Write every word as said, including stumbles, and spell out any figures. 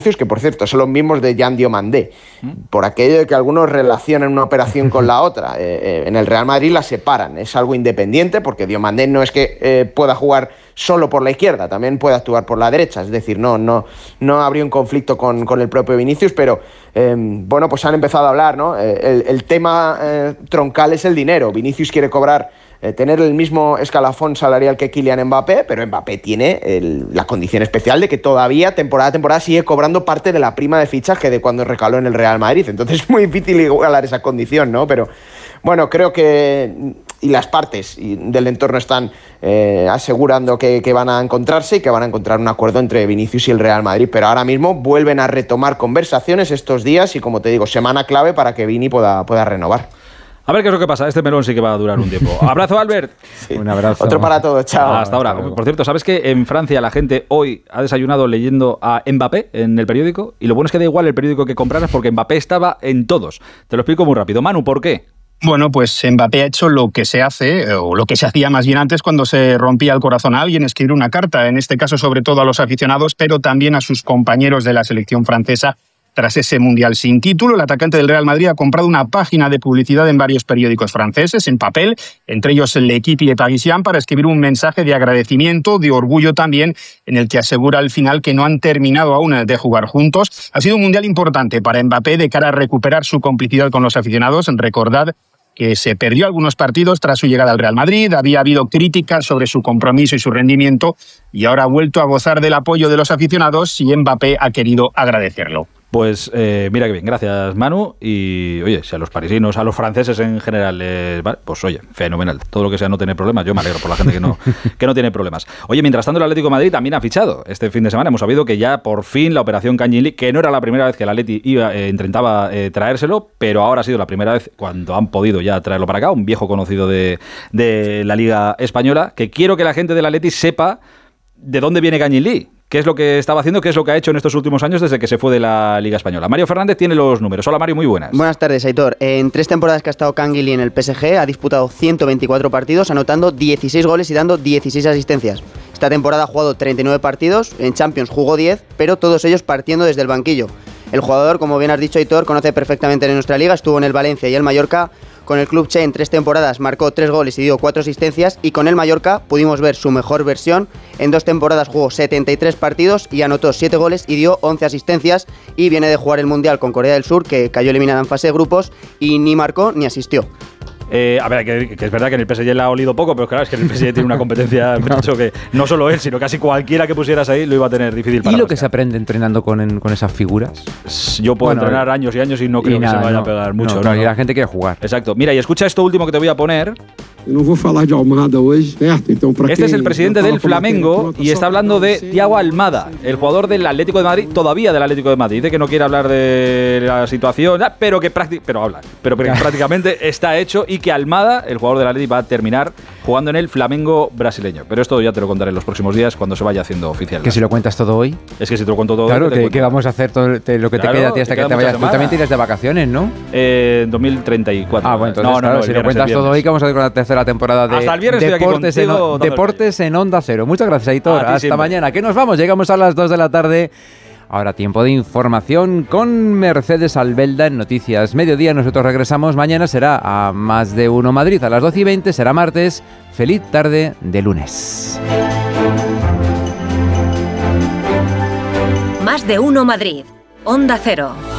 que por cierto son los mismos de Jan Diomandé, por aquello de que algunos relacionan una operación con la otra. Eh, eh, en el Real Madrid la separan, es algo independiente, porque Diomandé no es que eh, pueda jugar solo por la izquierda, también puede actuar por la derecha, es decir, no, no, no habría un conflicto con, con el propio Vinicius, pero eh, bueno, pues han empezado a hablar, ¿no? Eh, el, el tema eh, troncal es el dinero. Vinicius quiere cobrar Eh, tener el mismo escalafón salarial que Kylian Mbappé, pero Mbappé tiene el, la condición especial de que todavía temporada a temporada sigue cobrando parte de la prima de fichaje de cuando recaló en el Real Madrid, entonces es muy difícil igualar esa condición, ¿no? Pero bueno, creo que y las partes del entorno están eh, asegurando que, que van a encontrarse y que van a encontrar un acuerdo entre Vinicius y el Real Madrid, pero ahora mismo vuelven a retomar conversaciones estos días y, como te digo, semana clave para que Vini pueda, pueda renovar. A ver qué es lo que pasa. Este melón sí que va a durar un tiempo. Abrazo, Albert. Sí. Un abrazo. Otro para todos. Chao. Hasta ahora. Por cierto, ¿sabes que en Francia la gente hoy ha desayunado leyendo a Mbappé en el periódico? Y lo bueno es que da igual el periódico que compraras porque Mbappé estaba en todos. Te lo explico muy rápido. Manu, ¿por qué? Bueno, pues Mbappé ha hecho lo que se hace, o lo que se hacía más bien antes cuando se rompía el corazón a alguien, escribir una carta, en este caso sobre todo a los aficionados, pero también a sus compañeros de la selección francesa. Tras ese Mundial sin título, el atacante del Real Madrid ha comprado una página de publicidad en varios periódicos franceses, en papel, entre ellos L'Équipe y Le Parisien, para escribir un mensaje de agradecimiento, de orgullo también, en el que asegura al final que no han terminado aún de jugar juntos. Ha sido un Mundial importante para Mbappé de cara a recuperar su complicidad con los aficionados. Recordad que se perdió algunos partidos tras su llegada al Real Madrid, había habido críticas sobre su compromiso y su rendimiento, y ahora ha vuelto a gozar del apoyo de los aficionados y Mbappé ha querido agradecerlo. Pues eh, mira que bien, gracias Manu, y oye, si a los parisinos, a los franceses en general, les vale, pues oye, fenomenal, todo lo que sea no tener problemas, yo me alegro por la gente que no, que no tiene problemas. Oye, mientras tanto el Atlético de Madrid también ha fichado este fin de semana, hemos sabido que ya por fin la operación Kangin Lee, que no era la primera vez que el Atleti iba, eh, intentaba eh, traérselo, pero ahora ha sido la primera vez cuando han podido ya traerlo para acá, un viejo conocido de, de la Liga Española, que quiero que la gente del Atleti sepa de dónde viene Kangin Lee. ¿Qué es lo que estaba haciendo? ¿Qué es lo que ha hecho en estos últimos años desde que se fue de la Liga Española? Mario Fernández tiene los números. Hola Mario, muy buenas. Buenas tardes, Aitor. En tres temporadas que ha estado Kangin Lee en el P S G ha disputado ciento veinticuatro partidos, anotando dieciséis goles y dando dieciséis asistencias. Esta temporada ha jugado treinta y nueve partidos, en Champions jugó diez, pero todos ellos partiendo desde el banquillo. El jugador, como bien has dicho, Aitor, conoce perfectamente en nuestra liga, estuvo en el Valencia y el Mallorca. Con el club Che en tres temporadas marcó tres goles y dio cuatro asistencias, y con el Mallorca pudimos ver su mejor versión. En dos temporadas jugó setenta y tres partidos y anotó siete goles y dio once asistencias, y viene de jugar el Mundial con Corea del Sur, que cayó eliminada en fase de grupos, y ni marcó ni asistió. Eh, a ver, que, que es verdad que en el P S G le ha olido poco, pero claro, es que en el P S G tiene una competencia, no. Dicho que no solo él, sino casi cualquiera que pusieras ahí lo iba a tener difícil para ¿Y lo buscar. que se aprende entrenando con, con esas figuras? Yo puedo bueno, entrenar años y años y no creo y que nada, se vaya no, a pegar mucho. No, no, no, no. Y la gente quiere jugar. Exacto. Mira, y escucha esto último que te voy a poner. No voy a hablar de Almada hoy, ¿cierto? Entonces, para este es el presidente del Flamengo y está hablando de Thiago Almada, el jugador del Atlético de Madrid, todavía del Atlético de Madrid. Dice que no quiere hablar de la situación, pero que prácticamente, pero habla, pero que prácticamente está hecho, y que Almada, el jugador del Atlético, va a terminar jugando en el Flamengo brasileño. Pero esto ya te lo contaré en los próximos días cuando se vaya haciendo oficial. ¿Que si lo cuentas todo hoy? Es que si te lo cuento todo claro, hoy. Claro, que, que vamos a hacer todo te, lo que claro, te queda a ti hasta que te vayas. Tú también tienes de vacaciones, ¿no? Eh, dos mil treinta y cuatro. Ah, bueno, entonces, no, claro, no, no, si lo cuentas todo hoy, que vamos a hacer con la tercera temporada de hasta el viernes Deportes, estoy aquí en, Deportes en Onda Cero. Muchas gracias, Aitor. Hasta siempre. Mañana. ¿Qué nos vamos? Llegamos a las dos de la tarde. Ahora tiempo de información con Mercedes Albelda en Noticias Mediodía. Nosotros regresamos. Mañana será a Más de Uno Madrid a las doce y veinte. Será martes. Feliz tarde de lunes. Más de Uno Madrid. Onda Cero.